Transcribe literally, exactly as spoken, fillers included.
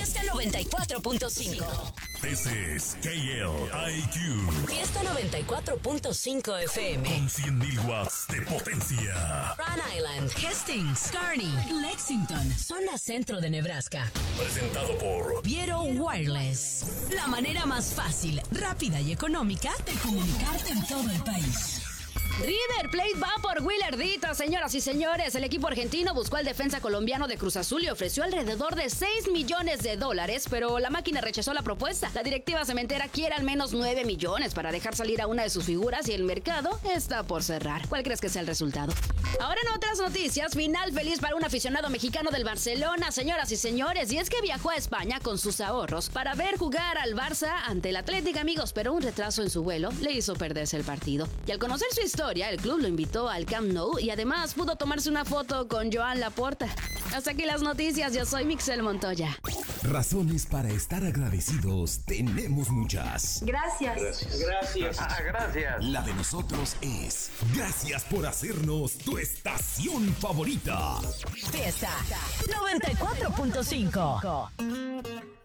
Fiesta noventa y cuatro punto cinco. This is K L I Q. Fiesta noventa y cuatro punto cinco F M. Con cien mil watts de potencia. Rhode Island, Hastings, Kearney, Lexington, zona centro de Nebraska. Presentado por Viero Wireless. La manera más fácil, rápida y económica de comunicarte en todo el país. River Plate va por Willardita, señoras y señores. El equipo argentino buscó al defensa colombiano de Cruz Azul y ofreció alrededor de seis millones de dólares, pero la máquina rechazó la propuesta. La directiva cementera quiere al menos nueve millones para dejar salir a una de sus figuras y el mercado está por cerrar. ¿Cuál crees que sea el resultado? Ahora en otras noticias, final feliz para un aficionado mexicano del Barcelona, señoras y señores, y es que viajó a España con sus ahorros para ver jugar al Barça ante el Atlético, amigos, pero un retraso en su vuelo le hizo perderse el partido. Y al conocer su historia, el club lo invitó al Camp Nou y además pudo tomarse una foto con Joan Laporta. Hasta aquí las noticias, yo soy Mixel Montoya. Razones para estar agradecidos tenemos muchas. Gracias. Gracias. Gracias. Ah, gracias. La de nosotros es gracias por hacernos tu estación favorita. Fiesta noventa y cuatro punto cinco.